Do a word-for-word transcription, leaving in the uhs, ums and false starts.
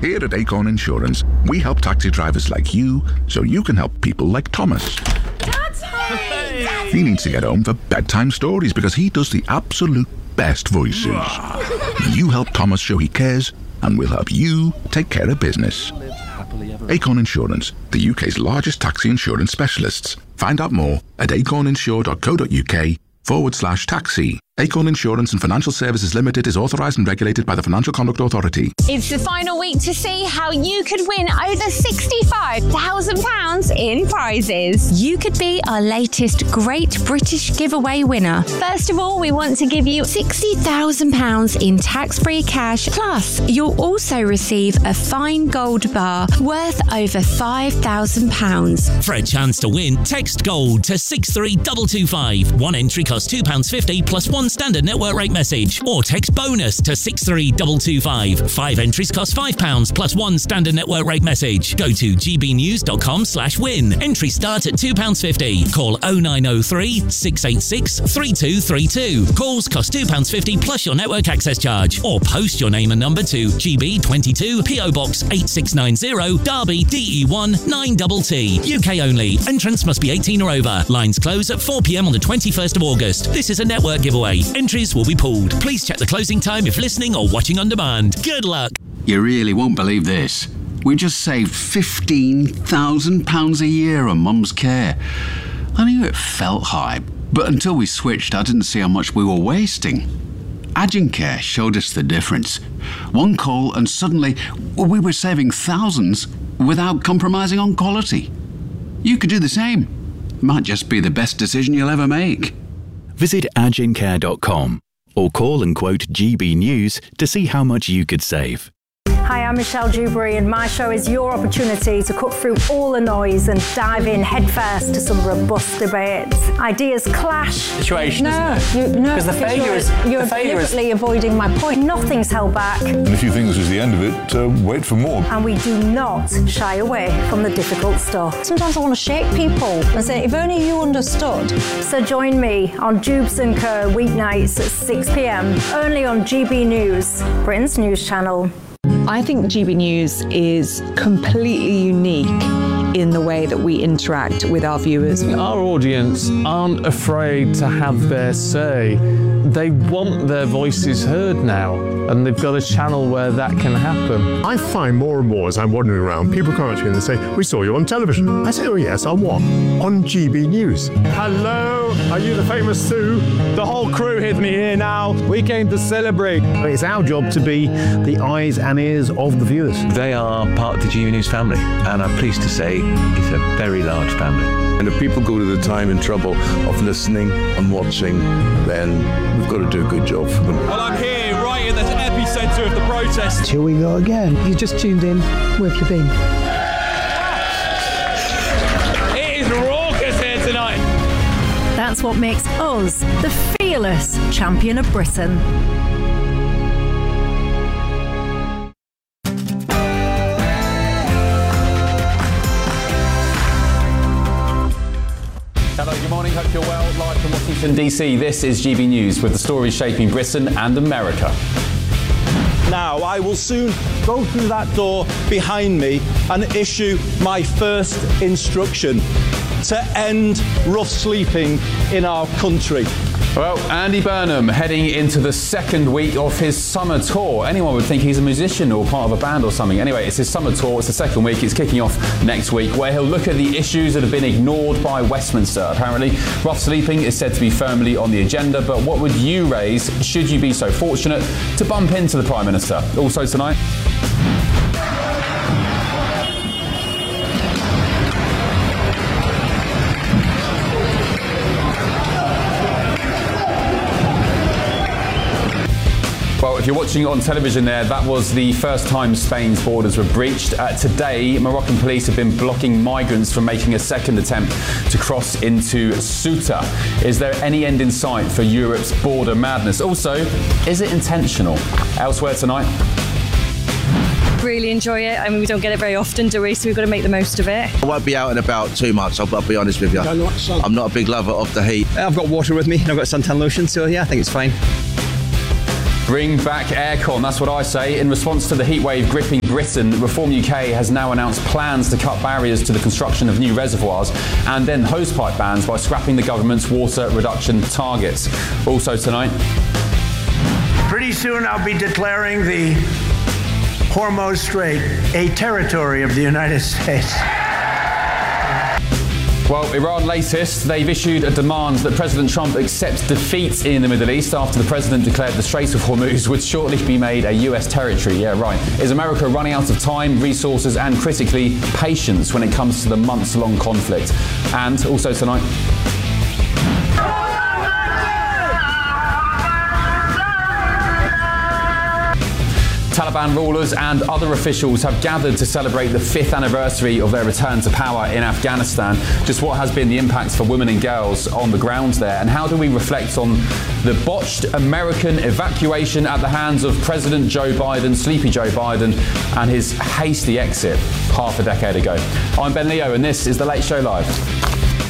Here at Acorn Insurance, we help taxi drivers like you so you can help people like Thomas. Daddy! He needs to get home for bedtime stories because he does the absolute best voices. You help Thomas show he cares, and we'll help you take care of business. Acorn Insurance, the U K's largest taxi insurance specialists. Find out more at acorninsure.co.uk forward slash taxi. Acorn Insurance and Financial Services Limited is authorised and regulated by the Financial Conduct Authority. It's the final week to see how you could win over sixty-five thousand pounds in prizes. You could be our latest Great British Giveaway winner. First of all, we want to give you sixty thousand pounds in tax-free cash. Plus, you'll also receive a fine gold bar worth over five thousand pounds. For a chance to win, text GOLD to six three two two five. One entry costs two pounds fifty plus one standard network rate message. Or text BONUS to six three two two five. Five entries cost five pounds plus one standard network rate message. Go to gbnews.com slash win. Entry start at two pounds fifty. Call oh nine oh three, six eight six, three two three two. Calls cost two pounds fifty plus your network access charge. Or post your name and number to G B twenty-two, P O Box eight six nine zero, Derby, D E one nine T T. U K only. Entrance must be eighteen or over. Lines close at four p.m. on the twenty-first of August. This is a network giveaway. Entries will be pulled. Please check the closing time if listening or watching on demand. Good luck. You really won't believe this. We just saved fifteen thousand pounds a year on Mum's care. I knew it felt high, but until we switched, I didn't see how much we were wasting. Agincare showed us the difference. One call and suddenly we were saving thousands without compromising on quality. You could do the same. Might just be the best decision you'll ever make. Visit agincare dot com or call and quote G B News to see how much you could save. Hi, I'm Michelle Dewberry, and my show is your opportunity to cut through all the noise and dive in headfirst to some robust debates. Ideas clash. Situation, no, isn't it? You, no, because the failure you're, is you're the failure deliberately is... avoiding my point. Nothing's held back. And if you think this is the end of it, uh, wait for more. And we do not shy away from the difficult stuff. Sometimes I want to shake people and say, if only you understood. So join me on Jubes and Co weeknights at six p.m. only on G B News, Britain's news channel. I think G B News is completely unique in the way that we interact with our viewers. Our audience aren't afraid to have their say. They want their voices heard now, and they've got a channel where that can happen. I find more and more as I'm wandering around, people come up to me and they say, we saw you on television. I say, oh yes, on what? On G B News. Hello, are you the famous Sue? The whole crew with me here now. We came to celebrate. It's our job to be the eyes and ears of the viewers. They are part of the G B News family, and I'm pleased to say it's a very large family. And if people go to the time and trouble of listening and watching, then we've got to do a good job for them. Well, I'm here right in the epicentre of the protest. Here we go again. You just tuned in. Where have you been? It is raucous here tonight. That's what makes us the fearless champion of Britain. Hello, good morning, hope you're well. Live from Washington D C, this is G B News with the stories shaping Britain and America. Now, I will soon go through that door behind me and issue my first instruction to end rough sleeping in our country. Well, Andy Burnham heading into the second week of his summer tour. Anyone would think he's a musician or part of a band or something. Anyway, it's his summer tour. It's the second week. It's kicking off next week, where he'll look at the issues that have been ignored by Westminster. Apparently, rough sleeping is said to be firmly on the agenda. But what would you raise should you be so fortunate to bump into the Prime Minister? Also tonight... Well, if you're watching it on television there, that was the first time Spain's borders were breached. Uh, today, Moroccan police have been blocking migrants from making a second attempt to cross into Ceuta. Is there any end in sight for Europe's border madness? Also, is it intentional? Elsewhere tonight... Really enjoy it. I mean, we don't get it very often, do we? So we've got to make the most of it. I won't be out and about too much, I'll, I'll be honest with you. I'm not a big lover of the heat. I've got water with me and I've got suntan lotion, so yeah, I think it's fine. Bring back aircon, that's what I say. In response to the heatwave gripping Britain, Reform U K has now announced plans to cut barriers to the construction of new reservoirs and then hosepipe bans by scrapping the government's water reduction targets. Also tonight... Pretty soon I'll be declaring the Hormuz Strait a territory of the United States. Well, Iran latest, they've issued a demand that President Trump accept defeat in the Middle East after the president declared the Strait of Hormuz would shortly be made a U S territory. Yeah, right. Is America running out of time, resources and, critically, patience when it comes to the months-long conflict? And also tonight... Taliban rulers and other officials have gathered to celebrate the fifth anniversary of their return to power in Afghanistan. Just what has been the impact for women and girls on the ground there? And how do we reflect on the botched American evacuation at the hands of President Joe Biden, Sleepy Joe Biden, and his hasty exit half a decade ago? I'm Ben Leo and this is The Late Show Live.